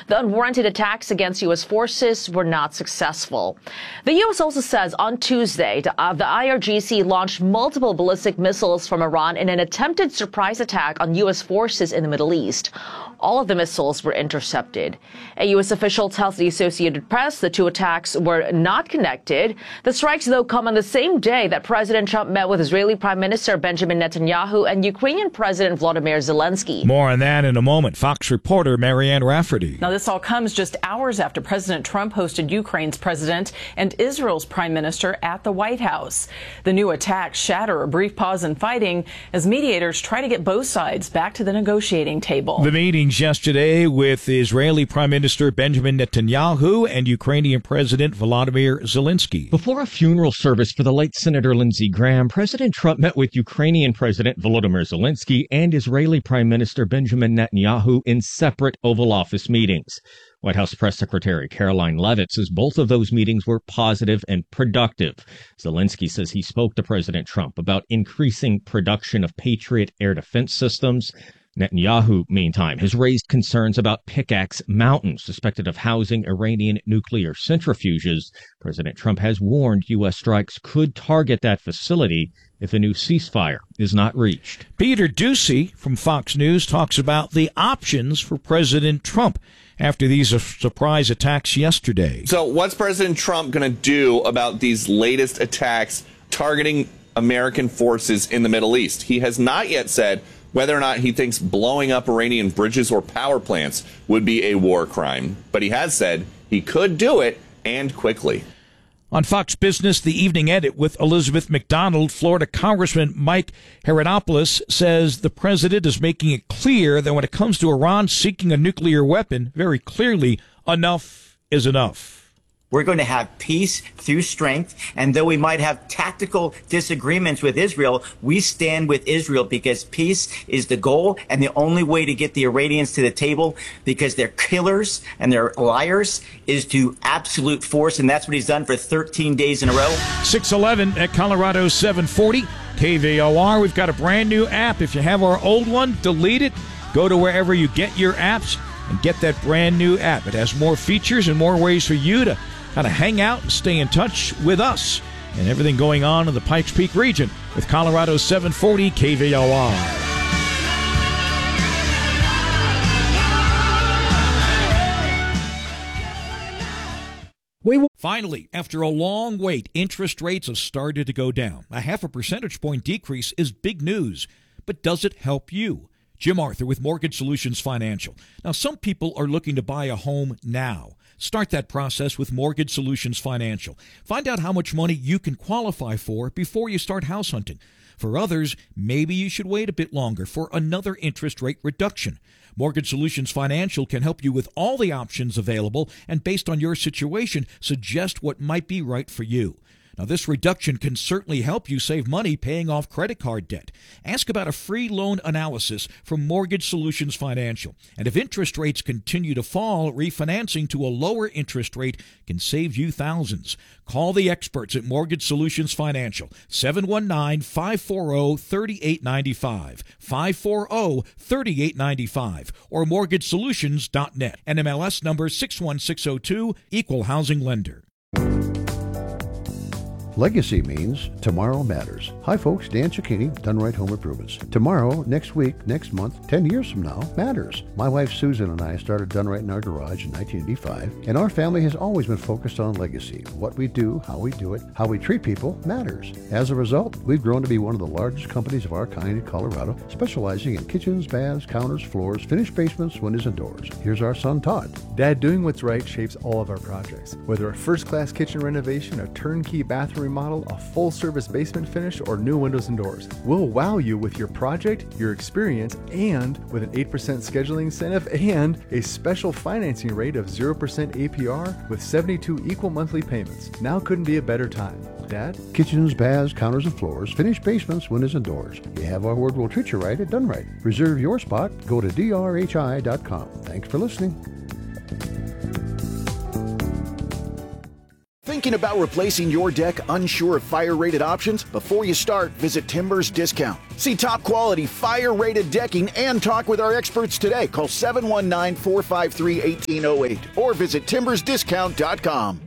The unwarranted attacks against U.S. forces were not successful. The U.S. also says on Tuesday the IRGC launched multiple ballistic missiles from Iran in an attempted surprise attack on U.S. forces in the Middle East. All of the missiles were intercepted. A U.S. official tells the Associated Press the two attacks were not connected. The strikes, though, come on the same day that President Trump met with Israeli Prime Minister Benjamin Netanyahu and Ukrainian President Volodymyr Zelensky. More on that in a moment. Fox reporter Marianne Rafferty. Now, this all comes just hours after President Trump hosted Ukraine's president and Israel's prime minister at the White House. The new attacks shatter a brief pause in fighting as mediators try to get both sides back to the negotiating table. The meetings yesterday with Israeli Prime Minister Benjamin Netanyahu and Ukrainian President Volodymyr Zelensky. Before a funeral service for the late Senator Lindsey Graham, President Trump met with Ukrainian President Volodymyr Zelensky and Israeli Prime Minister Benjamin Netanyahu in separate Oval Office meetings. White House Press Secretary Caroline Leavitt says both of those meetings were positive and productive. Zelensky says he spoke to President Trump about increasing production of Patriot air defense systems. Netanyahu, meantime, has raised concerns about Pickaxe Mountain, suspected of housing Iranian nuclear centrifuges. President Trump has warned U.S. strikes could target that facility if a new ceasefire is not reached. Peter Doocy from Fox News talks about the options for President Trump after these surprise attacks yesterday. So what's President Trump going to do about these latest attacks targeting American forces in the Middle East? He has not yet said whether or not he thinks blowing up Iranian bridges or power plants would be a war crime. But he has said he could do it, and quickly. On Fox Business, the evening edit with Elizabeth McDonald, Florida Congressman Mike Herodopoulos says the president is making it clear that when it comes to Iran seeking a nuclear weapon, very clearly, enough is enough. We're going to have peace through strength, and though we might have tactical disagreements with Israel, we stand with Israel because peace is the goal and the only way to get the Iranians to the table, because they're killers and they're liars, is to absolute force, and that's what he's done for 13 days in a row. 611 at Colorado 740 KVOR. We've got a brand new app. If you have our old one, delete it. Go to wherever you get your apps and get that brand new app. It has more features and more ways for you to kind of hang out and stay in touch with us and everything going on in the Pikes Peak region with Colorado 740 KVOR. Finally, after a long wait, interest rates have started to go down. A 0.5 percentage point decrease is big news, but does it help you? Jim Arthur with Mortgage Solutions Financial. Now, some people are looking to buy a home now. Start that process with Mortgage Solutions Financial. Find out how much money you can qualify for before you start house hunting. For others, maybe you should wait a bit longer for another interest rate reduction. Mortgage Solutions Financial can help you with all the options available and, based on your situation, suggest what might be right for you. Now, this reduction can certainly help you save money paying off credit card debt. Ask about a free loan analysis from Mortgage Solutions Financial. And if interest rates continue to fall, refinancing to a lower interest rate can save you thousands. Call the experts at Mortgage Solutions Financial, 719-540-3895, 540-3895, or mortgagesolutions.net. NMLS number 61602, Equal Housing Lender. Legacy means tomorrow matters. Hi folks, Dan Cicchini, Done Right Home Improvements. Tomorrow, next week, next month, 10 years from now matters. My wife Susan and I started Done Right in our garage in 1985, and our family has always been focused on legacy. What we do, how we do it, how we treat people matters. As a result, we've grown to be one of the largest companies of our kind in Colorado, specializing in kitchens, baths, counters, floors, finished basements, windows, and doors. Here's our son Todd. Dad, doing what's right shapes all of our projects. Whether a first-class kitchen renovation, a turnkey bathroom remodel, a full-service basement finish, or new windows and doors. We'll wow you with your project, your experience, and with an 8% scheduling incentive and a special financing rate of 0% APR with 72 equal monthly payments. Now couldn't be a better time. Dad? Kitchens, baths, counters, and floors, finished basements, windows, and doors. You have our word, we'll treat you right at Done Right. Reserve your spot. Go to drhi.com. Thanks for listening. Thinking about replacing your deck, unsure of fire-rated options? Before you start, visit Timbers Discount. See top quality fire-rated decking and talk with our experts today. Call 719-453-1808 or visit timbersdiscount.com.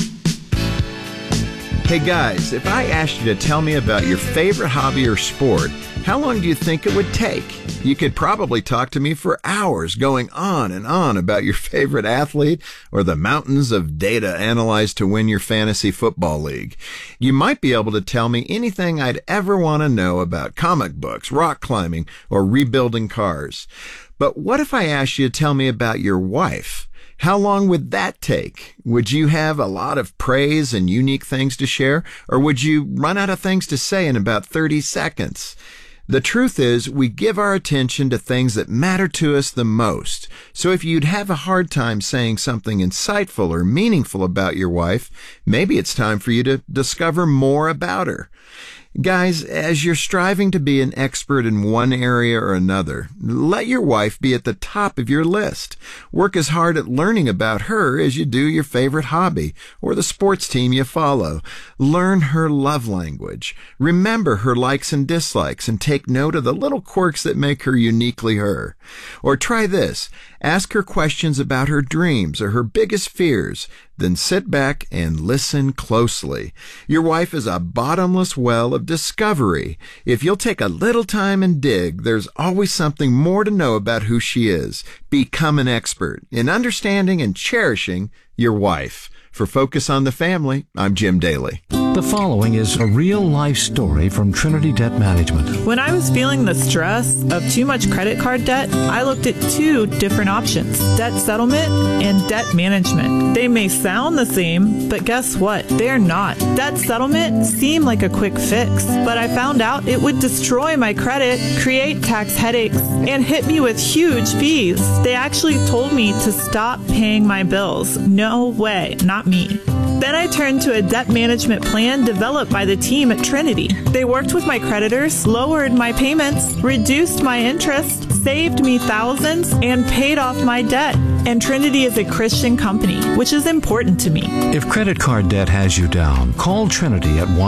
Hey guys, if I asked you to tell me about your favorite hobby or sport, how long do you think it would take? You could probably talk to me for hours going on and on about your favorite athlete or the mountains of data analyzed to win your fantasy football league. You might be able to tell me anything I'd ever want to know about comic books, rock climbing, or rebuilding cars. But what if I asked you to tell me about your wife? How long would that take? Would you have a lot of praise and unique things to share, or would you run out of things to say in about 30 seconds? The truth is, we give our attention to things that matter to us the most. So if you'd have a hard time saying something insightful or meaningful about your wife, maybe it's time for you to discover more about her. Guys, as you're striving to be an expert in one area or another, let your wife be at the top of your list. Work as hard at learning about her as you do your favorite hobby or the sports team you follow. Learn her love language. Remember her likes and dislikes and take note of the little quirks that make her uniquely her. Or try this. Ask her questions about her dreams or her biggest fears. Then sit back and listen closely. Your wife is a bottomless well of discovery. If you'll take a little time and dig, there's always something more to know about who she is. Become an expert in understanding and cherishing your wife. For Focus on the Family, I'm Jim Daly. The following is a real-life story from Trinity Debt Management. When I was feeling the stress of too much credit card debt, I looked at two different options, debt settlement and debt management. They may sound the same, but guess what? They're not. Debt settlement seemed like a quick fix, but I found out it would destroy my credit, create tax headaches, and hit me with huge fees. They actually told me to stop paying my bills. No way, not me. Then I turned to a debt management plan developed by the team at Trinity. They worked with my creditors, lowered my payments, reduced my interest, saved me thousands, and paid off my debt. And Trinity is a Christian company, which is important to me. If credit card debt has you down, call Trinity at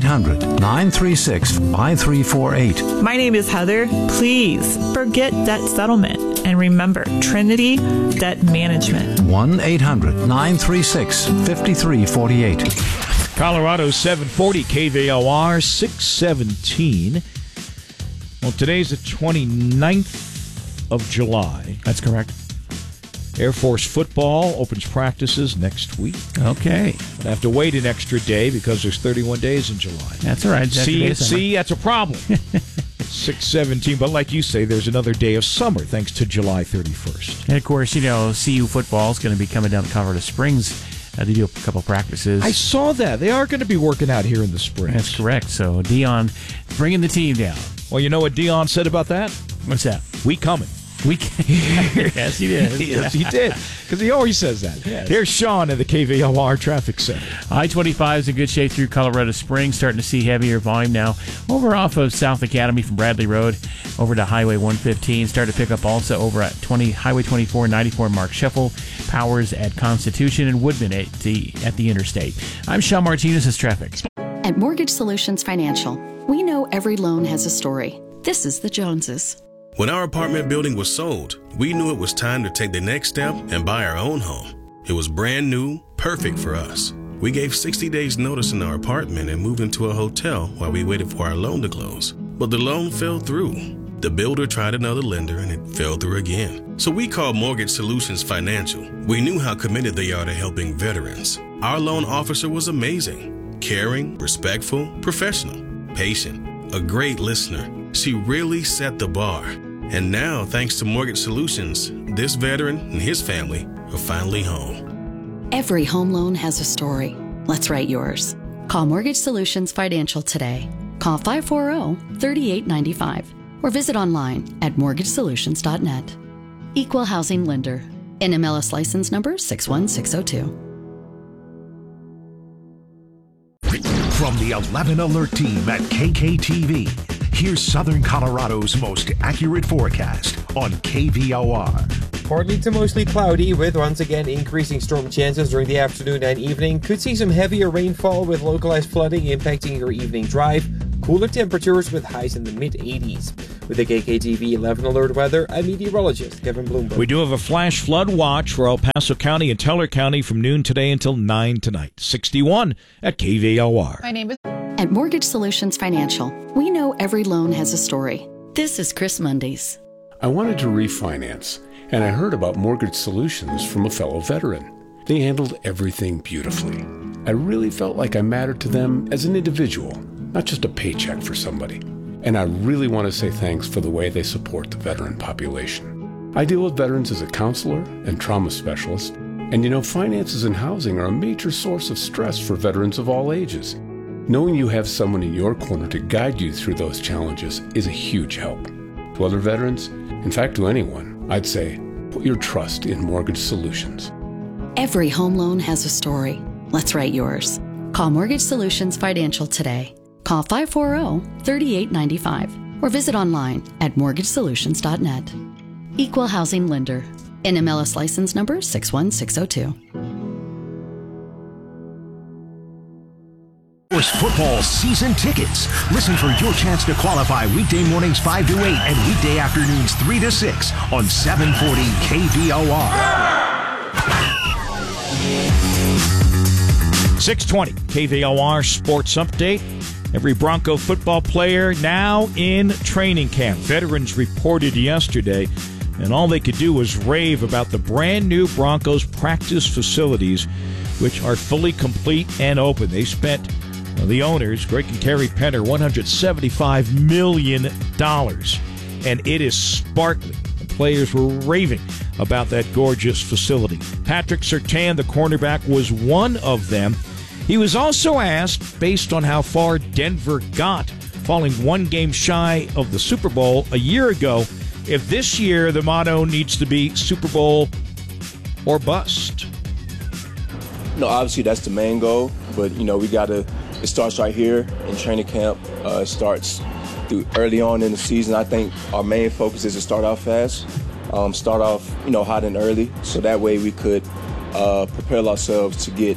1-800-936-5348. My name is Heather. Please forget debt settlement. And remember, Trinity Debt Management. 1-800-936-5348. Colorado 740, KVOR 617. Well, today's the 29th of July. That's correct. Air Force football opens practices next week. Okay. I have to wait an extra day because there's 31 days in July. That's all right. See, that's a problem. 617, but like you say, there's another day of summer thanks to July 31st. And of course, CU football is going to be coming down to Colorado Springs. They do a couple practices. I saw that. They are going to be working out here in the spring. That's correct. So Dion bringing the team down. Well, you know what Dion said about that? What's that? We coming. Yes, he did. Yes, he did. Because he always says that. Yes. Here's Sean at the KVOR Traffic Center. I-25 is in good shape through Colorado Springs. Starting to see heavier volume now. Over off of South Academy from Bradley Road over to Highway 115. Start to pick up also over at Highway 24, 94 Mark Scheffel. Powers at Constitution and Woodman at the interstate. I'm Sean Martinez. This is traffic. At Mortgage Solutions Financial, we know every loan has a story. This is the Joneses. When our apartment building was sold, we knew it was time to take the next step and buy our own home. It was brand new, perfect for us. We gave 60 days notice in our apartment and moved into a hotel while we waited for our loan to close. But the loan fell through. The builder tried another lender and it fell through again. So we called Mortgage Solutions Financial. We knew how committed they are to helping veterans. Our loan officer was amazing, caring, respectful, professional, patient, a great listener. She really set the bar. And now, thanks to Mortgage Solutions, this veteran and his family are finally home. Every home loan has a story. Let's write yours. Call Mortgage Solutions Financial today. Call 540-3895 or visit online at mortgagesolutions.net. Equal Housing Lender. NMLS license number 61602. From the 11 Alert team at KKTV, Here's Southern Colorado's most accurate forecast on KVOR. Partly to mostly cloudy with once again increasing storm chances during the afternoon and evening. Could see some heavier rainfall with localized flooding impacting your evening drive. Cooler temperatures with highs in the mid-80s. With the KKTV 11 alert weather, I'm meteorologist Kevin Bloomberg. We do have a flash flood watch for El Paso County and Teller County from noon today until 9 tonight. 61 at KVOR. My name is... At Mortgage Solutions Financial, we know every loan has a story. This is Chris Mondays. I wanted to refinance, and I heard about Mortgage Solutions from a fellow veteran. They handled everything beautifully. I really felt like I mattered to them as an individual, not just a paycheck for somebody. And I really want to say thanks for the way they support the veteran population. I deal with veterans as a counselor and trauma specialist, and finances and housing are a major source of stress for veterans of all ages. Knowing you have someone in your corner to guide you through those challenges is a huge help. To other veterans, in fact to anyone, I'd say put your trust in Mortgage Solutions. Every home loan has a story. Let's write yours. Call Mortgage Solutions Financial today. Call 540-3895 or visit online at mortgagesolutions.net. Equal Housing Lender. NMLS license number 61602. Football season tickets. Listen for your chance to qualify weekday mornings 5 to 8 and weekday afternoons 3 to 6 on 740 KVOR. 620 KVOR Sports Update. Every Bronco football player now in training camp. Veterans reported yesterday, and all they could do was rave about the brand new Broncos practice facilities, which are fully complete and open. They spent, the owners, Greg and Kerry Penner, $175 million, and it is sparkling. The players were raving about that gorgeous facility. Patrick Surtain, the cornerback, was one of them. He was also asked, based on how far Denver got, falling one game shy of the Super Bowl a year ago, if this year the motto needs to be Super Bowl or bust. Obviously that's the main goal, but it starts right here in training camp. It starts through early on in the season. I think our main focus is to start off fast, start off hot and early, so that way we could prepare ourselves to get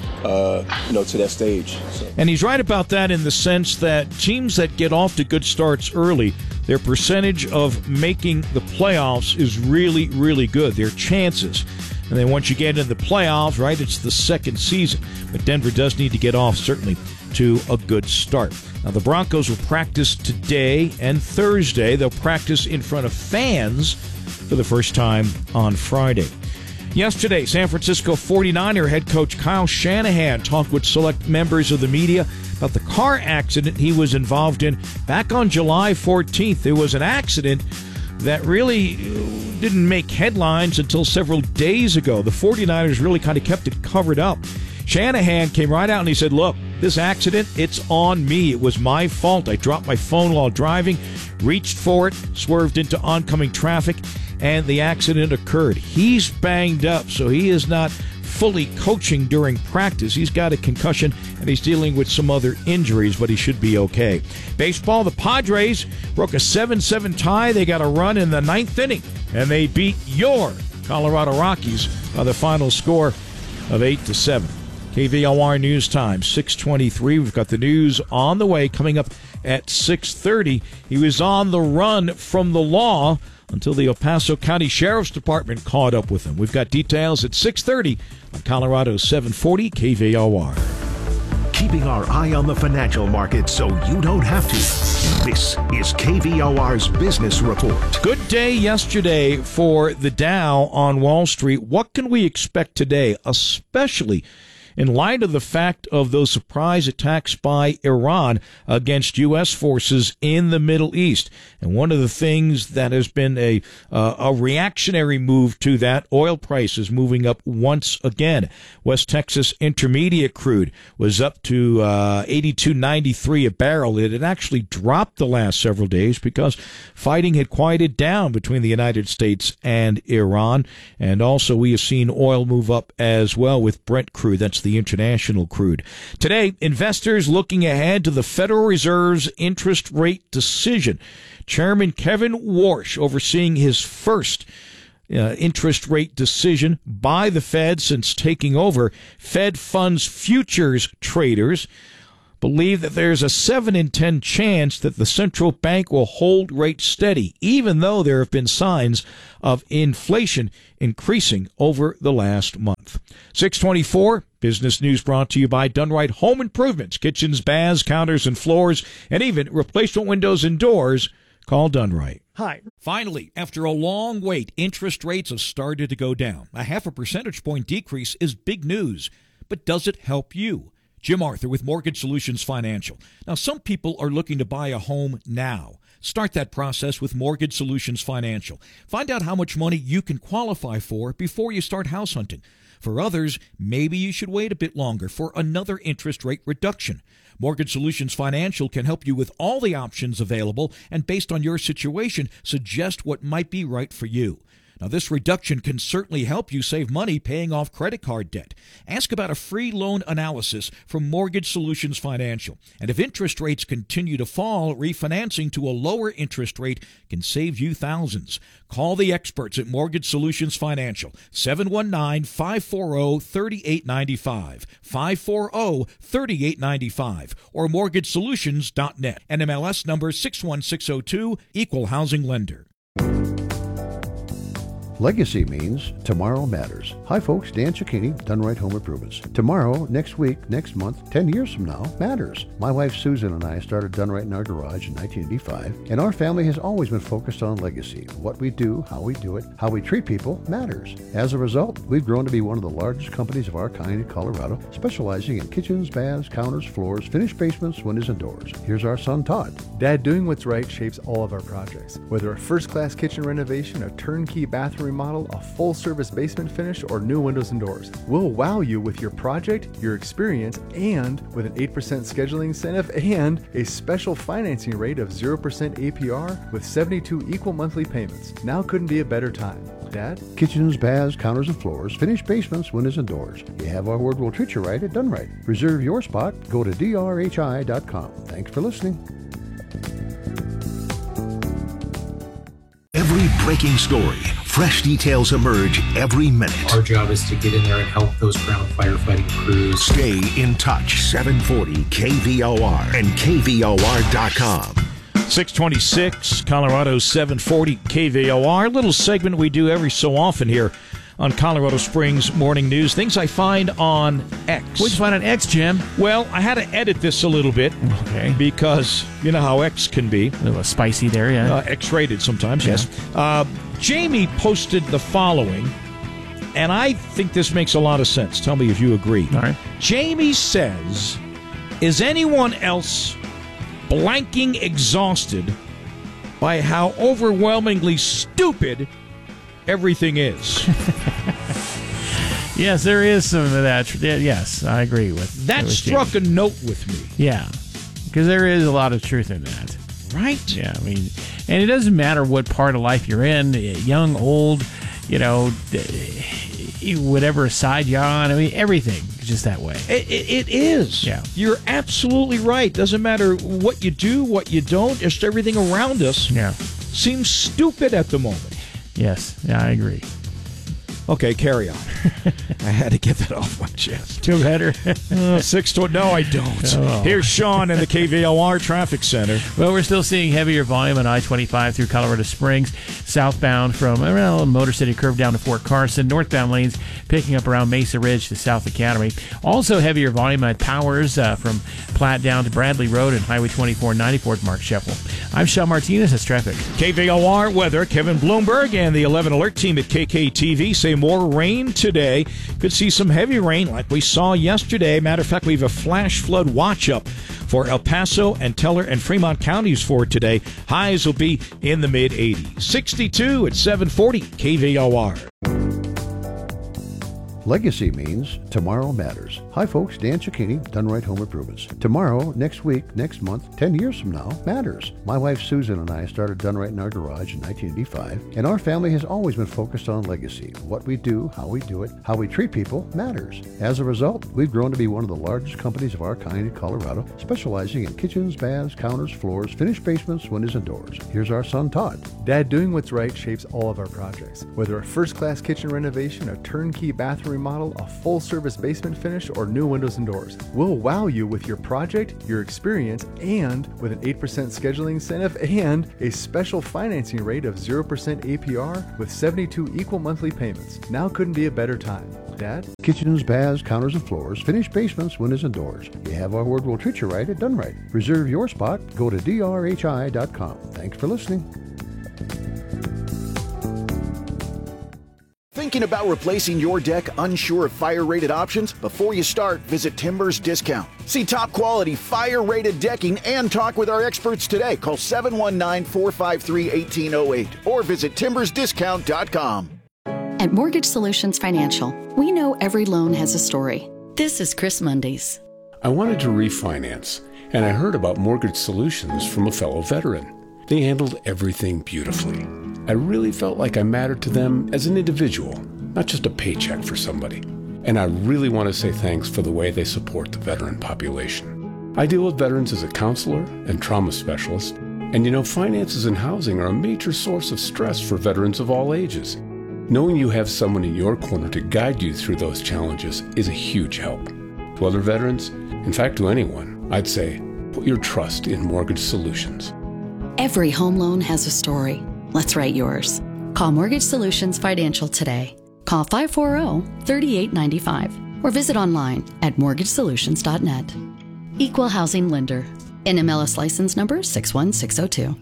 to that stage. So. And he's right about that in the sense that teams that get off to good starts early, their percentage of making the playoffs is really, really good. Their chances. And then once you get in the playoffs, right, it's the second season. But Denver does need to get off, certainly, to a good start. Now, the Broncos will practice today and Thursday. They'll practice in front of fans for the first time on Friday. Yesterday, San Francisco 49er head coach Kyle Shanahan talked with select members of the media about the car accident he was involved in back on July 14th. It was an accident that really didn't make headlines until several days ago. The 49ers really kind of kept it covered up. Shanahan came right out and he said, look, this accident, it's on me. It was my fault. I dropped my phone while driving, reached for it, swerved into oncoming traffic, and the accident occurred. He's banged up, so he is not fully coaching during practice. He's got a concussion, and he's dealing with some other injuries, but he should be okay. Baseball, the Padres broke a 7-7 tie. They got a run in the ninth inning, and they beat your Colorado Rockies by the final score of 8-7. KVOR News Time, 6:23. We've got the news on the way coming up at 6:30. He was on the run from the law until the El Paso County Sheriff's Department caught up with him. We've got details at 6:30 on Colorado 740 KVOR. Keeping our eye on the financial markets so you don't have to. This is KVOR's Business Report. Good day yesterday for the Dow on Wall Street. What can we expect today, especially in light of the fact of those surprise attacks by Iran against U.S. forces in the Middle East? And one of the things that has been a reactionary move to that, oil prices moving up once again. West Texas Intermediate crude was up to $82.93 a barrel. It had actually dropped the last several days because fighting had quieted down between the United States and Iran. And also we have seen oil move up as well with Brent crude. That's the international crude. Today, investors looking ahead to the Federal Reserve's interest rate decision. Chairman Kevin Warsh overseeing his first interest rate decision by the Fed since taking over. Fed funds futures traders believe that there's a 7 in 10 chance that the central bank will hold rates steady, even though there have been signs of inflation increasing over the last month. 624, business news brought to you by Dunright Home Improvements, kitchens, baths, counters, and floors, and even replacement windows and doors. Call Dunright. Hi. Finally, after a long wait, interest rates have started to go down. A 0.5 percentage point decrease is big news, but does it help you? Jim Arthur with Mortgage Solutions Financial. Now, some people are looking to buy a home now. Start that process with Mortgage Solutions Financial. Find out how much money you can qualify for before you start house hunting. For others, maybe you should wait a bit longer for another interest rate reduction. Mortgage Solutions Financial can help you with all the options available and, based on your situation, suggest what might be right for you. Now, this reduction can certainly help you save money paying off credit card debt. Ask about a free loan analysis from Mortgage Solutions Financial. And if interest rates continue to fall, refinancing to a lower interest rate can save you thousands. Call the experts at Mortgage Solutions Financial, 719-540-3895, 540-3895, or mortgagesolutions.net. NMLS number 61602, Equal Housing Lender. Legacy means tomorrow matters. Hi folks, Dan Cicchini, Dunright Home Improvements. Tomorrow, next week, next month, 10 years from now, matters. My wife Susan and I started Dunright in our garage in 1985, and our family has always been focused on legacy. What we do, how we do it, how we treat people matters. As a result, we've grown to be one of the largest companies of our kind in Colorado, specializing in kitchens, baths, counters, floors, finished basements, windows, and doors. Here's our son Todd. Dad, doing what's right shapes all of our projects. Whether a first-class kitchen renovation, a turnkey bathroom remodel, a full-service basement finish, or new windows and doors, we'll wow you with your project, your experience, and with an 8% scheduling incentive and a special financing rate of 0% APR with 72 equal monthly payments. Now couldn't be a better time. Dad? Kitchens, baths, counters, and floors, finished basements, windows, and doors. You have our word, we'll treat you right at Dunright. Reserve your spot. Go to drhi.com. Thanks for listening. Every breaking story, fresh details emerge every minute. Our job is to get in there and help those ground firefighting crews. Stay in touch. 740 KVOR and KVOR.com. 626, Colorado 740 KVOR. Little segment we do every so often here on Colorado Springs Morning News. Things I find on X. What'd you find on X, Jim? Well, I had to edit this a little bit. Okay. Because you know how X can be. A little spicy there, yeah. X-rated sometimes, yes. Jamie posted the following, and I think this makes a lot of sense. Tell me if you agree. All right. Jamie says, is anyone else blanking exhausted by how overwhelmingly stupid everything is? Yes, there is some of that. Yes, I agree with that. Struck a note with me. Yeah, because there is a lot of truth in that. Right? Yeah, I mean, and it doesn't matter what part of life you're in, young, old, whatever side you're on. I mean, everything is just that way. It is. Yeah. You're absolutely right. Doesn't matter what you do, what you don't, just everything around us seems stupid at the moment. Yes, yeah, I agree. Okay, carry on. I had to get that off my chest. Feel better? 620. No, I don't. Oh. Here's Sean in the KVOR Traffic Center. Well, we're still seeing heavier volume on I-25 through Colorado Springs, southbound from around Motor City Curve down to Fort Carson, northbound lanes picking up around Mesa Ridge to South Academy. Also heavier volume at Powers from Platte down to Bradley Road and Highway 24 94 Mark Sheppel. I'm Sean Martinez. That's traffic. KVOR weather. Kevin Bloomberg and the 11 Alert team at KKTV say more rain today. Could see some heavy rain like we saw yesterday. Matter of fact, we have a flash flood watch up for El Paso and Teller and Fremont counties for today. Highs will be in the mid-80s. 62 at 740 KVOR. Legacy means tomorrow matters. Hi folks, Dan Cicchini, Done Right Home Improvements. Tomorrow, next week, next month, 10 years from now matters. My wife Susan and I started Done Right in our garage in 1985, and our family has always been focused on legacy. What we do, how we do it, how we treat people matters. As a result, we've grown to be one of the largest companies of our kind in Colorado, specializing in kitchens, baths, counters, floors, finished basements, windows, and doors. Here's our son Todd. Dad, doing what's right shapes all of our projects. Whether a first-class kitchen renovation, a turnkey bathroom remodel, a full-service basement finish, or new windows and doors, we'll wow you with your project, your experience, and with an 8% scheduling incentive and a special financing rate of 0% APR with 72 equal monthly payments. Now couldn't be a better time. Dad? Kitchens, baths, counters, and floors, finished basements, windows, and doors. You have our word, we'll treat you right at Done Right. Reserve your spot. Go to drhi.com. Thanks for listening. Thinking about replacing your deck, unsure of fire-rated options? Before you start, visit Timbers Discount. See top quality fire-rated decking and talk with our experts today. Call 719-453-1808 or visit timbersdiscount.com. At Mortgage Solutions Financial, we know every loan has a story. This is Chris Mundy's. I wanted to refinance, and I heard about Mortgage Solutions from a fellow veteran. They handled everything beautifully. I really felt like I mattered to them as an individual, not just a paycheck for somebody. And I really want to say thanks for the way they support the veteran population. I deal with veterans as a counselor and trauma specialist, and finances and housing are a major source of stress for veterans of all ages. Knowing you have someone in your corner to guide you through those challenges is a huge help. To other veterans, in fact to anyone, I'd say put your trust in Mortgage Solutions. Every home loan has a story. Let's write yours. Call Mortgage Solutions Financial today. Call 540-3895 or visit online at mortgagesolutions.net. Equal Housing Lender. NMLS license number 61602.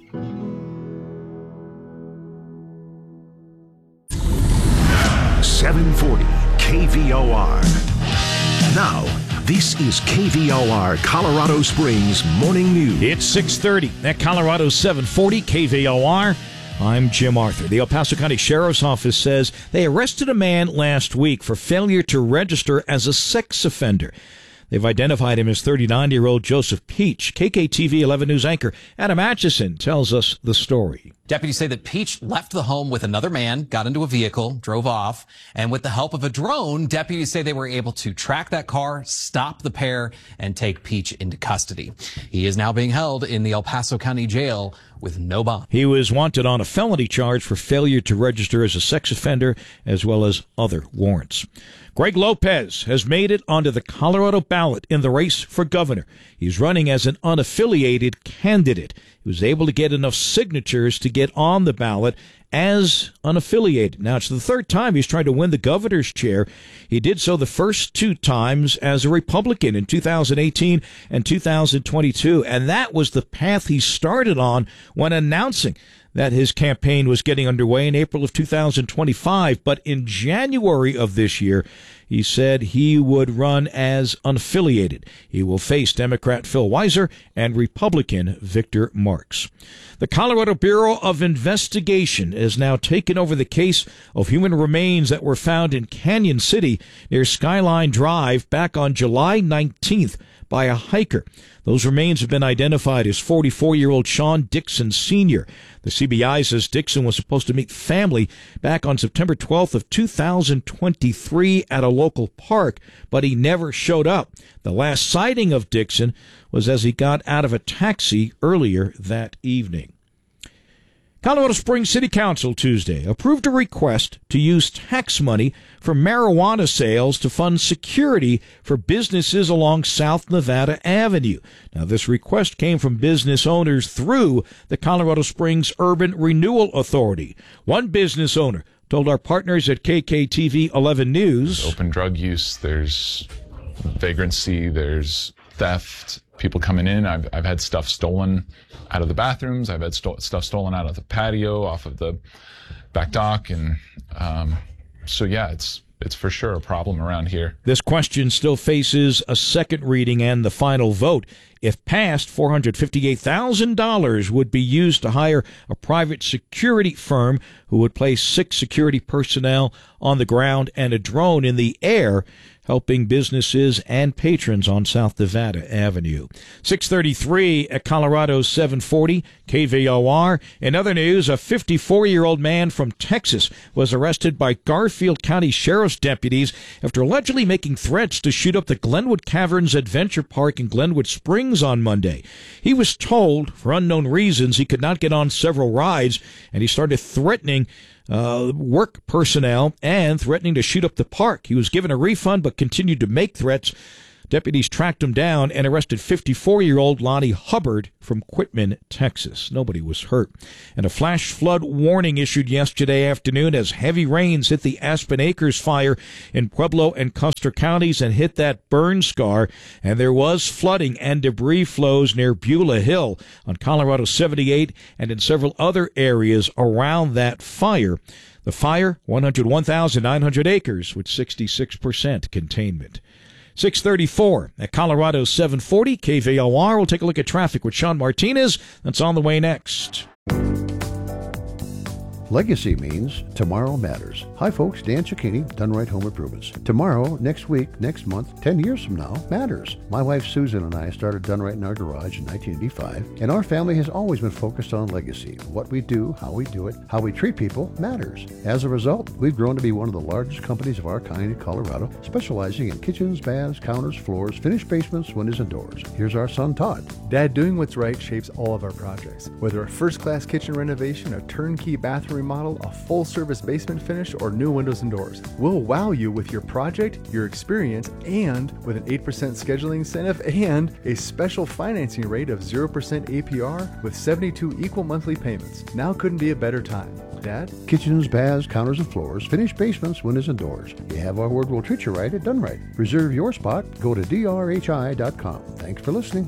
.740 KVOR. Now, this is KVOR Colorado Springs Morning News. It's 6:30 at Colorado 740 KVOR. I'm Jim Arthur. The El Paso County Sheriff's Office says they arrested a man last week for failure to register as a sex offender. They've identified him as 39-year-old Joseph Peach. KKTV 11 News anchor Adam Atchison tells us the story. Deputies say that Peach left the home with another man, got into a vehicle, drove off, and with the help of a drone, deputies say they were able to track that car, stop the pair, and take Peach into custody. He is now being held in the El Paso County Jail with no bond. He was wanted on a felony charge for failure to register as a sex offender, as well as other warrants. Greg Lopez has made it onto the Colorado ballot in the race for governor. He's running as an unaffiliated candidate. He was able to get enough signatures to get on the ballot as unaffiliated. Now, it's the third time he's tried to win the governor's chair. He did so the first two times as a Republican in 2018 and 2022, and that was the path he started on when announcing that his campaign was getting underway in April of 2025. But in January of this year, he said he would run as unaffiliated. He will face Democrat Phil Weiser and Republican Victor Marks. The Colorado Bureau of Investigation has now taken over the case of human remains that were found in Canyon City near Skyline Drive back on July 19th by a hiker. Those remains have been identified as 44-year-old Sean Dixon Sr. The CBI says Dixon was supposed to meet family back on September 12th of 2023 at a local park, but he never showed up. The last sighting of Dixon was as he got out of a taxi earlier that evening. Colorado Springs City Council Tuesday approved a request to use tax money for marijuana sales to fund security for businesses along South Nevada Avenue. Now, this request came from business owners through the Colorado Springs Urban Renewal Authority. One business owner told our partners at KKTV 11 News, open drug use, there's vagrancy, there's theft, people coming in. I've had stuff stolen out of the bathrooms. I've had stuff stolen out of the patio, off of the back dock. And so, yeah, it's for sure a problem around here. This question still faces a second reading and the final vote. If passed, $458,000 would be used to hire a private security firm who would place 6 security personnel on the ground and a drone in the air, helping businesses and patrons on South Nevada Avenue. 6:33 at Colorado's 740 KVOR. In other news, a 54-year-old man from Texas was arrested by Garfield County Sheriff's deputies after allegedly making threats to shoot up the Glenwood Caverns Adventure Park in Glenwood Springs on Monday. He was told, for unknown reasons, he could not get on several rides, and he started threatening work personnel and threatening to shoot up the park. He was given a refund but continued to make threats. Deputies tracked him down and arrested 54-year-old Lonnie Hubbard from Quitman, Texas. Nobody was hurt. And a flash flood warning issued yesterday afternoon as heavy rains hit the Aspen Acres fire in Pueblo and Custer counties and hit that burn scar. And there was flooding and debris flows near Beulah Hill on Colorado 78 and in several other areas around that fire. The fire, 101,900 acres with 66% containment. 6:34 at Colorado 740 KVOR. We'll take a look at traffic with Sean Martinez. That's on the way next. Legacy means tomorrow matters. Hi folks, Dan Cicchini, Done Right Home Improvements. Tomorrow, next week, next month, 10 years from now matters. My wife Susan and I started Done Right in our garage in 1985, and our family has always been focused on legacy. What we do, how we do it, how we treat people matters. As a result, we've grown to be one of the largest companies of our kind in Colorado, specializing in kitchens, baths, counters, floors, finished basements, windows, and doors. Here's our son Todd. Dad, doing what's right shapes all of our projects. Whether a first-class kitchen renovation, a turnkey bathroom remodel, a full-service basement finish, or new windows and doors, we'll wow you with your project, your experience, and with an 8% scheduling incentive and a special financing rate of 0% APR with 72 equal monthly payments. Now couldn't be a better time. Dad? Kitchens, baths, counters, and floors, finished basements, windows, and doors. You have our word, we'll treat you right at Done Right. Reserve your spot. Go to drhi.com. Thanks for listening.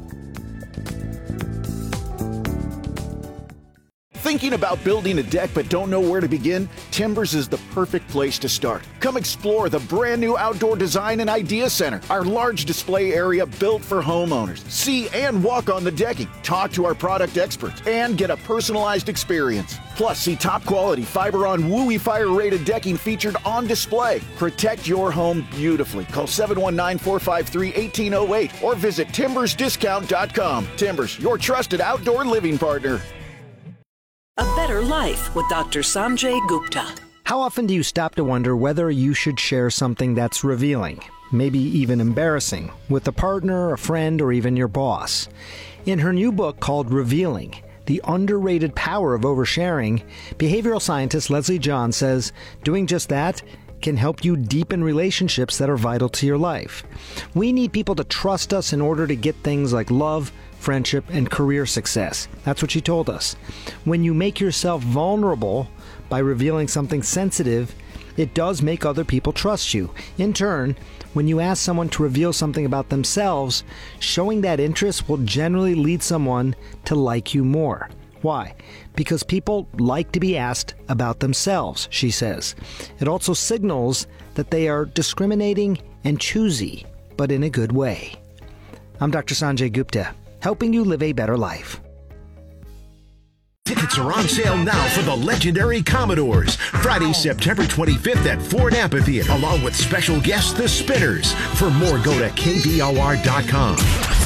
Thinking about building a deck but don't know where to begin? Timbers is the perfect place to start. Come explore the brand new Outdoor Design and Idea Center, our large display area built for homeowners. See and walk on the decking, talk to our product experts, and get a personalized experience. Plus, see top quality fiber-on WUI fire-rated decking featured on display. Protect your home beautifully. Call 719-453-1808 or visit timbersdiscount.com. Timbers, your trusted outdoor living partner. A Better Life with Dr. Sanjay Gupta. How often do you stop to wonder whether you should share something that's revealing, maybe even embarrassing, with a partner, a friend, or even your boss? In her new book called Revealing, The Underrated Power of Oversharing, behavioral scientist Leslie John says doing just that can help you deepen relationships that are vital to your life. We need people to trust us in order to get things like love, friendship, and career success. That's what she told us. When you make yourself vulnerable by revealing something sensitive, it does make other people trust you. In turn, when you ask someone to reveal something about themselves, showing that interest will generally lead someone to like you more. Why? Because people like to be asked about themselves, she says. It also signals that they are discriminating and choosy, but in a good way. I'm Dr. Sanjay Gupta, helping you live a better life. Tickets are on sale now for the legendary Commodores, Friday, September 25th at Ford Amphitheater, along with special guests, the Spinners. For more, go to kvor.com.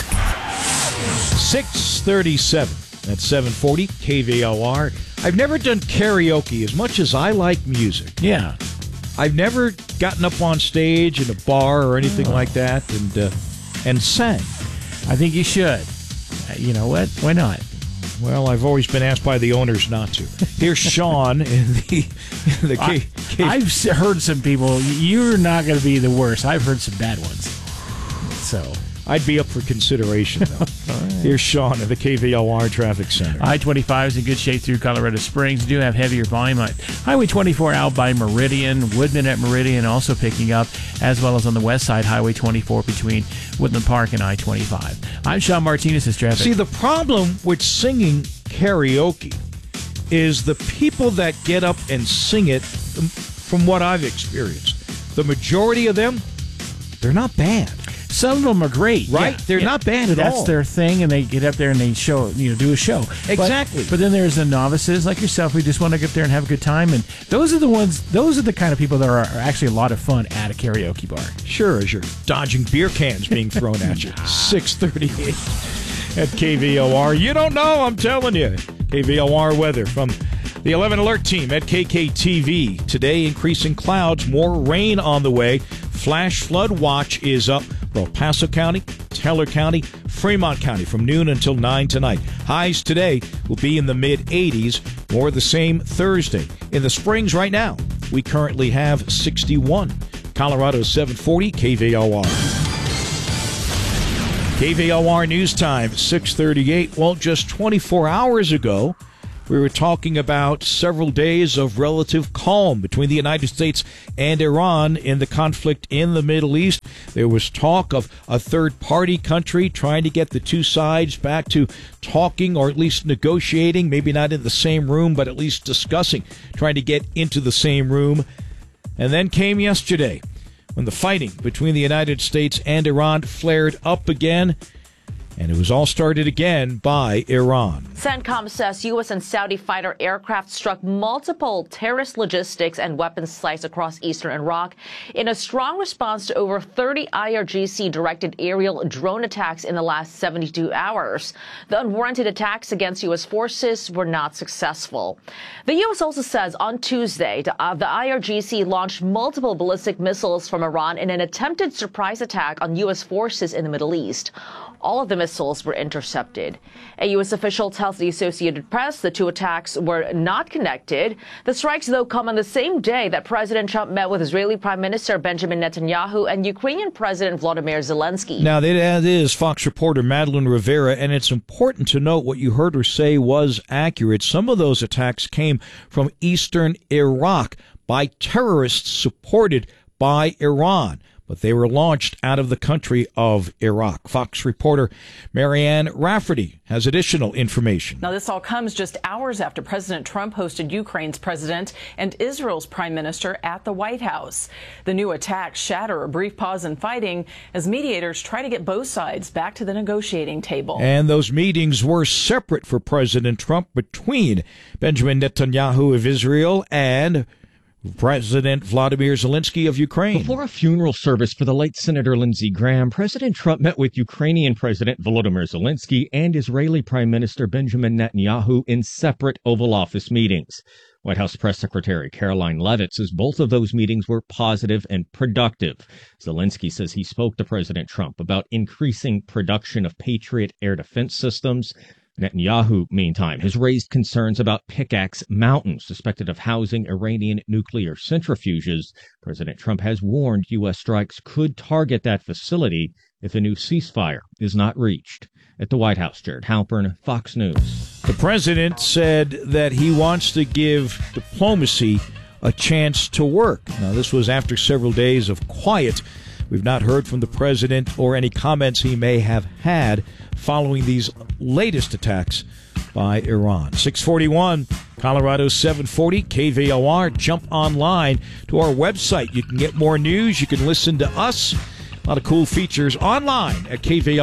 6:37 at 740 KVOR. I've never done karaoke as much as I like music. Yeah. I've never gotten up on stage in a bar or anything like that and sang. I think you should. You know what? Why not? Well, I've always been asked by the owners not to. Here's Sean in the I've heard some people, you're not going to be the worst. I've heard some bad ones. So I'd be up for consideration, though. Right. Here's Sean at the KVOR Traffic Center. I-25 is in good shape through Colorado Springs. We do have heavier volume on Highway 24 out by Meridian. Woodman at Meridian also picking up, as well as on the west side, Highway 24 between Woodland Park and I-25. I'm Sean Martinez, this traffic. See, the problem with singing karaoke is the people that get up and sing it, from what I've experienced, the majority of them, they're not bad. some of them are great. Right? Yeah. They're not bad at That's all. their thing, and they get up there and they show, do a show. Exactly. But then there's the novices like yourself who just want to get there and have a good time, and those are the kind of people that are actually a lot of fun at a karaoke bar. Sure, as you're dodging beer cans being thrown at you. 6:38 at KVOR. You don't know, I'm telling you. KVOR weather from the 11 Alert team at KKTV. Today, increasing clouds, more rain on the way. Flash flood watch is up for El Paso County, Teller County, Fremont County from noon until 9 tonight. Highs today will be in the mid-80s, more the same Thursday. In the Springs right now, we currently have 61. Colorado 740, KVOR. KVOR News Time, 6:38. Well, just 24 hours ago, we were talking about several days of relative calm between the United States and Iran in the conflict in the Middle East. There was talk of a third-party country trying to get the two sides back to talking or at least negotiating, maybe not in the same room, but at least discussing, trying to get into the same room. And then came yesterday, when the fighting between the United States and Iran flared up again, and it was all started again by Iran. CENTCOM says U.S. and Saudi fighter aircraft struck multiple terrorist logistics and weapons sites across eastern Iraq in a strong response to over 30 IRGC-directed aerial drone attacks in the last 72 hours. The unwarranted attacks against U.S. forces were not successful. The U.S. also says on Tuesday the IRGC launched multiple ballistic missiles from Iran in an attempted surprise attack on U.S. forces in the Middle East. All of the missiles were intercepted. A U.S. official tells the Associated Press the two attacks were not connected. The strikes, though, come on the same day that President Trump met with Israeli Prime Minister Benjamin Netanyahu and Ukrainian President Volodymyr Zelensky. Now, that is Fox reporter Madeline Rivera, and it's important to note what you heard her say was accurate. Some of those attacks came from eastern Iraq by terrorists supported by Iran, but they were launched out of the country of Iraq. Fox reporter Marianne Rafferty has additional information. Now, this all comes just hours after President Trump hosted Ukraine's president and Israel's prime minister at the White House. The new attacks shatter a brief pause in fighting as mediators try to get both sides back to the negotiating table. And those meetings were separate for President Trump between Benjamin Netanyahu of Israel and President Volodymyr Zelensky of Ukraine. Before a funeral service for the late Senator Lindsey Graham, President Trump met with Ukrainian President Volodymyr Zelensky and Israeli Prime Minister Benjamin Netanyahu in separate Oval Office meetings. White House Press Secretary Caroline Leavitt says both of those meetings were positive and productive. Zelensky says he spoke to President Trump about increasing production of Patriot air defense systems. Netanyahu, meantime, has raised concerns about Pickaxe Mountain, suspected of housing Iranian nuclear centrifuges. President Trump has warned U.S. strikes could target that facility if a new ceasefire is not reached. At the White House, Jared Halpern, Fox News. The president said that he wants to give diplomacy a chance to work. Now, this was after several days of quiet. We've not heard from the president or any comments he may have had following these latest attacks by Iran. 641, Colorado 740, KVOR. Jump online to our website. You can get more news. You can listen to us. A lot of cool features online at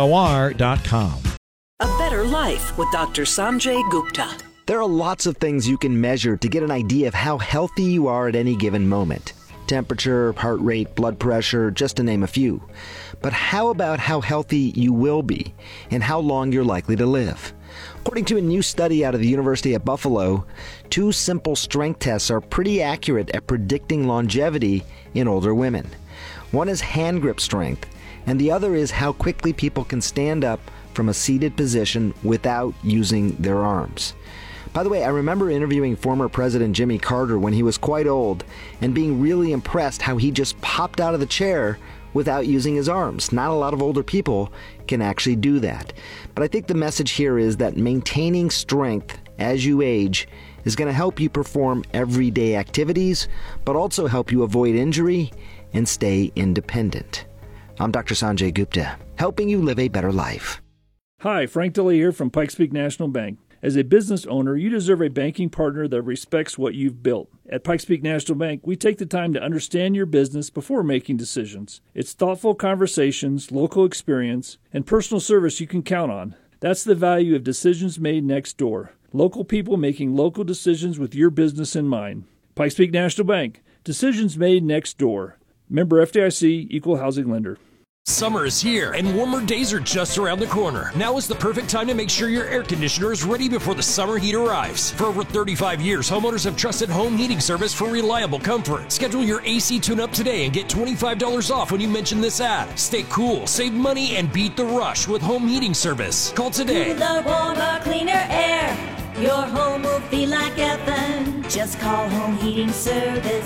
kvor.com. A Better Life with Dr. Sanjay Gupta. There are lots of things you can measure to get an idea of how healthy you are at any given moment. Temperature, heart rate, blood pressure, just to name a few. But how about how healthy you will be and how long you're likely to live? According to a new study out of the University at Buffalo, 2 simple strength tests are pretty accurate at predicting longevity in older women. One is hand grip strength, and the other is how quickly people can stand up from a seated position without using their arms. By the way, I remember interviewing former President Jimmy Carter when he was quite old and being really impressed how he just popped out of the chair without using his arms. Not a lot of older people can actually do that. But I think the message here is that maintaining strength as you age is going to help you perform everyday activities, but also help you avoid injury and stay independent. I'm Dr. Sanjay Gupta, helping you live a better life. Hi, Frank Dilley here from Pikes Peak National Bank. As a business owner, you deserve a banking partner that respects what you've built. At Pikes Peak National Bank, we take the time to understand your business before making decisions. It's thoughtful conversations, local experience, and personal service you can count on. That's the value of decisions made next door. Local people making local decisions with your business in mind. Pikes Peak National Bank. Decisions made next door. Member FDIC, Equal Housing Lender. Summer is here, and warmer days are just around the corner. Now is the perfect time to make sure your air conditioner is ready before the summer heat arrives. For over 35 years, homeowners have trusted Home Heating Service for reliable comfort. Schedule your AC tune-up today and get $25 off when you mention this ad. Stay cool, save money, and beat the rush with Home Heating Service. Call today. Cooler, warmer, cleaner air. Your home will feel like heaven. Just call Home Heating Service.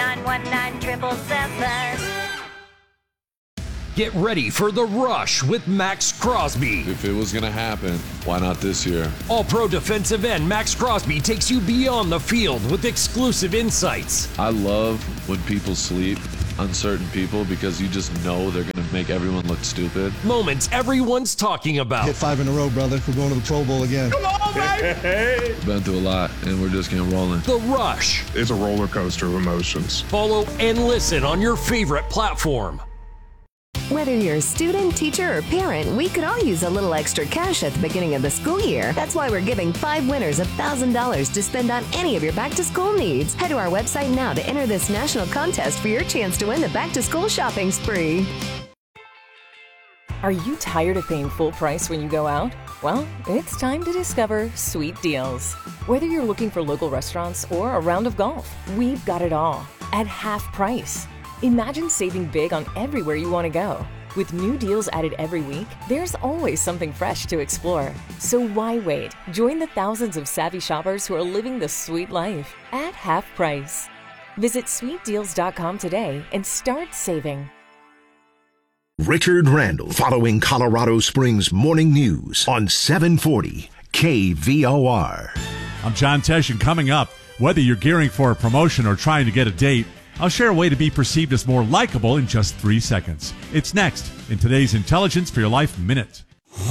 5919-777. Get ready for the rush with Max Crosby. If it was going to happen, why not this year? All-pro defensive end Max Crosby takes you beyond the field with exclusive insights. I love when people sleep, uncertain people, because you just know they're going to make everyone look stupid. Moments everyone's talking about. Hit 5 in a row, brother. We're going to the Pro Bowl again. Come on, baby! We've been through a lot, and we're just getting rolling. The Rush. It's a roller coaster of emotions. Follow and listen on your favorite platform. Whether you're a student, teacher, or parent, we could all use a little extra cash at the beginning of the school year. That's why we're giving 5 winners $1,000 to spend on any of your back-to-school needs. Head to our website now to enter this national contest for your chance to win the back-to-school shopping spree. Are you tired of paying full price when you go out? Well, it's time to discover Sweet Deals. Whether you're looking for local restaurants or a round of golf, we've got it all at half price. Imagine saving big on everywhere you want to go. With new deals added every week, there's always something fresh to explore. So why wait? Join the thousands of savvy shoppers who are living the sweet life at half price. Visit sweetdeals.com today and start saving. Richard Randall, following Colorado Springs Morning News on 740 KVOR. I'm John Tesh, and coming up, whether you're gearing for a promotion or trying to get a date, I'll share a way to be perceived as more likable in just 3 seconds. It's next in today's Intelligence for Your Life Minute.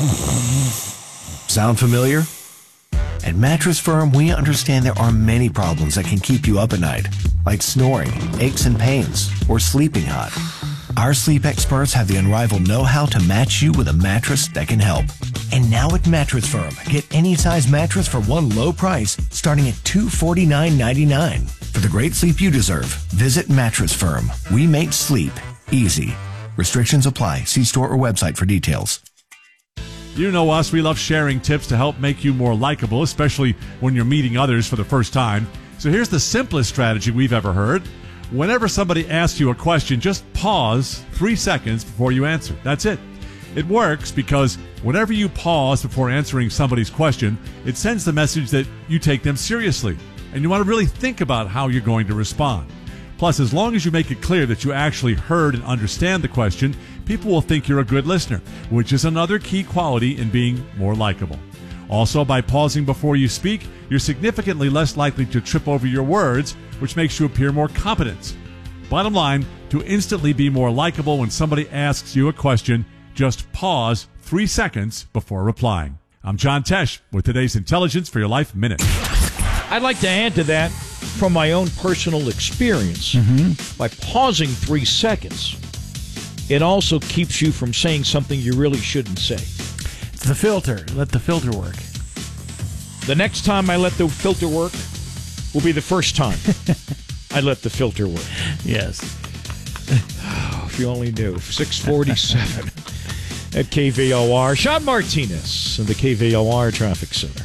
Sound familiar? At Mattress Firm, we understand there are many problems that can keep you up at night, like snoring, aches and pains, or sleeping hot. Our sleep experts have the unrivaled know-how to match you with a mattress that can help. And now at Mattress Firm, get any size mattress for one low price, starting at $249.99. For the great sleep you deserve, visit Mattress Firm. We make sleep easy. Restrictions apply. See store or website for details. You know us, we love sharing tips to help make you more likable, especially when you're meeting others for the first time. So here's the simplest strategy we've ever heard. Whenever somebody asks you a question, just pause 3 seconds before you answer. That's it. It works because whenever you pause before answering somebody's question, it sends the message that you take them seriously, and you want to really think about how you're going to respond. Plus, as long as you make it clear that you actually heard and understand the question, people will think you're a good listener, which is another key quality in being more likable. Also, by pausing before you speak, you're significantly less likely to trip over your words, which makes you appear more competent. Bottom line, to instantly be more likable when somebody asks you a question, just pause 3 seconds before replying. I'm John Tesh with today's Intelligence for Your Life Minute. I'd like to add to that from my own personal experience. By pausing 3 seconds, it also keeps you from saying something you really shouldn't say. It's the filter. Let the filter work. The next time I let the filter work will be the first time I let the filter work. Yes. Oh, if you only knew. 647 at KVOR. Sean Martinez of the KVOR Traffic Center.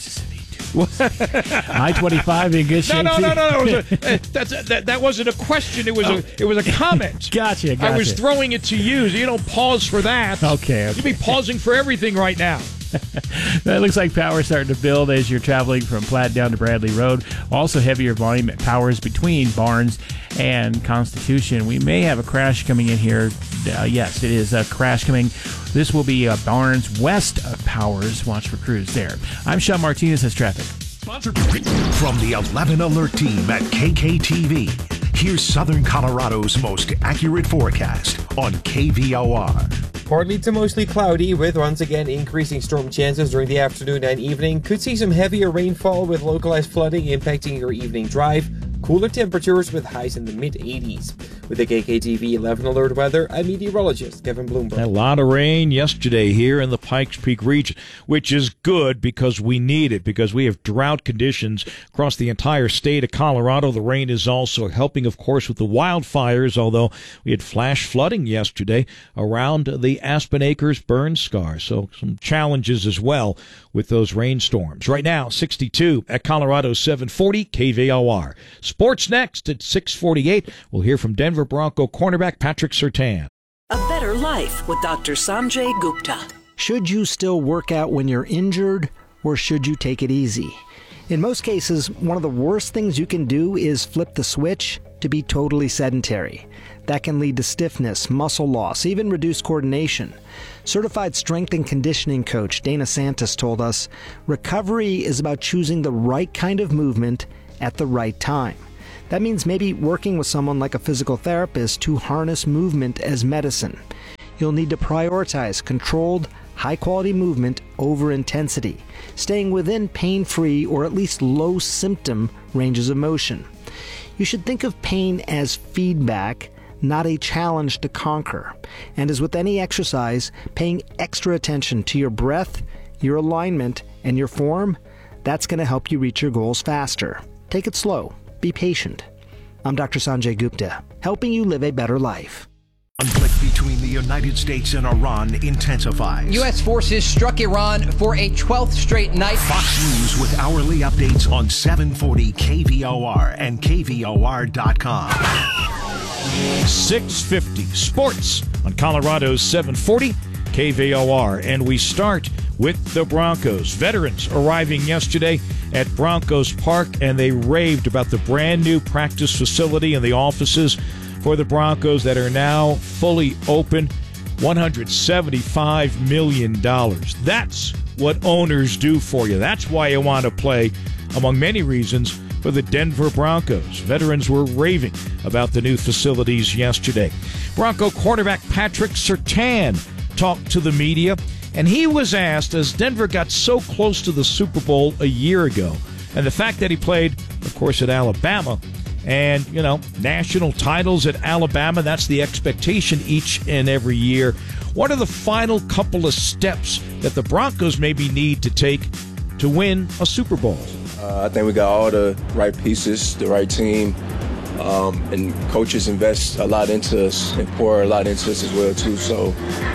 I-25 in good shape. No. That wasn't a question. It was a comment. Gotcha. I was throwing it to you. So you don't pause for that. Okay. You'd be pausing for everything right now. That looks like power starting to build as you're traveling from Platte down to Bradley Road. Also heavier volume at Powers between Barnes and Constitution. We may have a crash coming in here. Yes, it is a crash coming. This will be Barnes west of Powers. Watch for crews there. I'm Sean Martinez as traffic. Sponsored from the 11 Alert team at KKTV. Here's Southern Colorado's most accurate forecast on KVOR. Partly to mostly cloudy with once again increasing storm chances during the afternoon and evening. Could see some heavier rainfall with localized flooding impacting your evening drive. Cooler temperatures with highs in the mid-80s. With the KKTV 11 Alert weather, I'm meteorologist Kevin Bloomberg. A lot of rain yesterday here in the Pikes Peak region, which is good because we need it, because we have drought conditions across the entire state of Colorado. The rain is also helping, of course, with the wildfires, although we had flash flooding yesterday around the Aspen Acres burn scar. So some challenges as well with those rainstorms. Right now, 62 at Colorado 740 KVOR. Sports next at 6:48. We'll hear from Denver Bronco cornerback Patrick Surtain. A Better Life with Dr. Sanjay Gupta. Should you still work out when you're injured, or should you take it easy? In most cases, one of the worst things you can do is flip the switch to be totally sedentary. That can lead to stiffness, muscle loss, even reduced coordination. Certified strength and conditioning coach Dana Santos told us, recovery is about choosing the right kind of movement at the right time. That means maybe working with someone like a physical therapist to harness movement as medicine. You'll need to prioritize controlled, high-quality movement over intensity, staying within pain-free or at least low-symptom ranges of motion. You should think of pain as feedback, not a challenge to conquer. And as with any exercise, paying extra attention to your breath, your alignment, and your form, that's going to help you reach your goals faster. Take it slow. Be patient. I'm Dr. Sanjay Gupta, helping you live a better life. Conflict between the United States and Iran intensifies. U.S. forces struck Iran for a 12th straight night. Fox News with hourly updates on 740 KVOR and KVOR.com. 6:50 Sports on Colorado's 740 KVOR. And we start with the Broncos. Veterans arriving yesterday at Broncos Park, and they raved about the brand new practice facility and the offices for the Broncos that are now fully open. $175 million. That's what owners do for you. That's why you want to play, among many reasons, for the Denver Broncos. Veterans were raving about the new facilities yesterday. Bronco quarterback Patrick Surtain talked to the media, and he was asked, as Denver got so close to the Super Bowl a year ago, and the fact that he played, of course, at Alabama, and, you know, national titles at Alabama, that's the expectation each and every year. What are the final couple of steps that the Broncos maybe need to take to win a Super Bowl? I think we got all the right pieces, the right team, and coaches invest a lot into us and pour a lot into us as well, too. So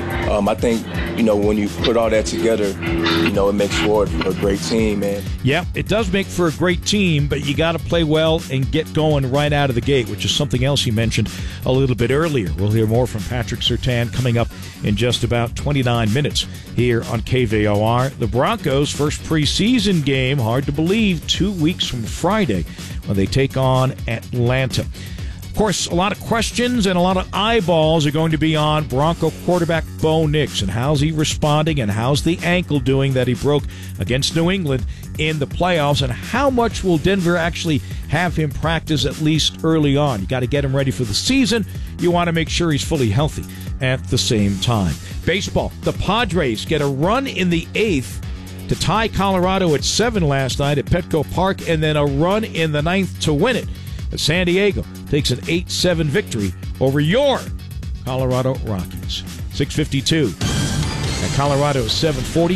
I think, you know, when you put all that together, you know, it makes for a great team, man. Yeah, it does make for a great team, but you got to play well and get going right out of the gate, which is something else he mentioned a little bit earlier. We'll hear more from Patrick Surtain coming up in just about 29 minutes here on KVOR. The Broncos' first preseason game, hard to believe, 2 weeks from Friday when they take on Atlanta. Of course, a lot of questions and a lot of eyeballs are going to be on Bronco quarterback Bo Nix and how's he responding and how's the ankle doing that he broke against New England in the playoffs, and how much will Denver actually have him practice at least early on. You got to get him ready for the season. You want to make sure he's fully healthy at the same time. Baseball, the Padres get a run in the 8th to tie Colorado at 7 last night at Petco Park, and then a run in the 9th to win it. San Diego takes an 8-7 victory over your Colorado Rockies. 6:52 at Colorado 740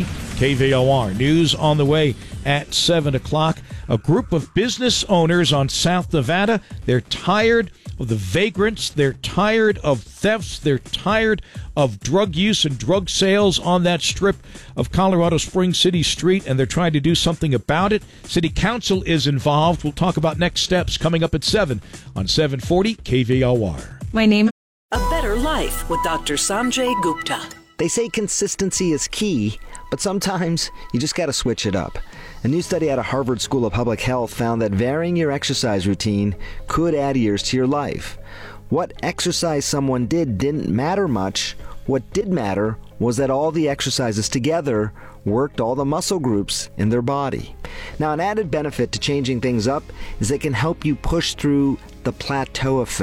KVOR. News on the way at 7 o'clock. A group of business owners on South Nevada, they're tired of the vagrants, they're tired of thefts, they're tired of drug use and drug sales on that strip of Colorado Springs City Street, and they're trying to do something about it. City Council is involved. We'll talk about next steps coming up at 7 on 740 KVOR. My name. A Better Life with Dr. Sanjay Gupta. They say consistency is key, but sometimes you just got to switch it up. A new study out of Harvard School of Public Health found that varying your exercise routine could add years to your life. What exercise someone did didn't matter much. What did matter was that all the exercises together worked all the muscle groups in their body. Now, an added benefit to changing things up is it can help you push through the plateau effect.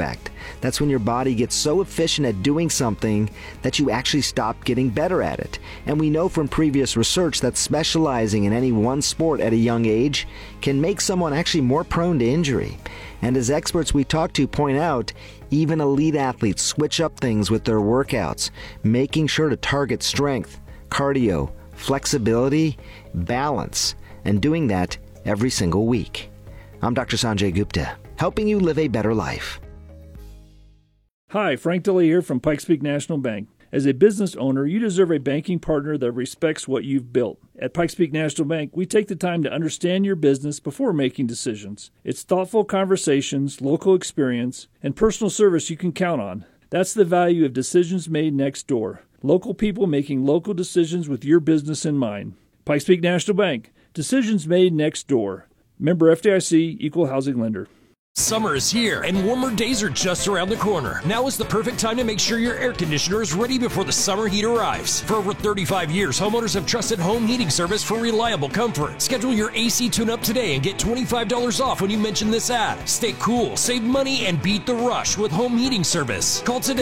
That's when your body gets so efficient at doing something that you actually stop getting better at it. And we know from previous research that specializing in any one sport at a young age can make someone actually more prone to injury. And as experts we talk to point out, even elite athletes switch up things with their workouts, making sure to target strength, cardio, flexibility, balance, and doing that every single week. I'm Dr. Sanjay Gupta, helping you live a better life. Hi, Frank DeLay here from Pikes Peak National Bank. As a business owner, you deserve a banking partner that respects what you've built. At Pikes Peak National Bank, we take the time to understand your business before making decisions. It's thoughtful conversations, local experience, and personal service you can count on. That's the value of decisions made next door. Local people making local decisions with your business in mind. Pikes Peak National Bank. Decisions made next door. Member FDIC, Equal Housing Lender. Summer is here, and warmer days are just around the corner. Now is the perfect time to make sure your air conditioner is ready before the summer heat arrives. For over 35 years, homeowners have trusted home heating service for reliable comfort. Schedule your AC tune-up today and get $25 off when you mention this ad. Stay cool, save money, and beat the rush with home heating service. Call today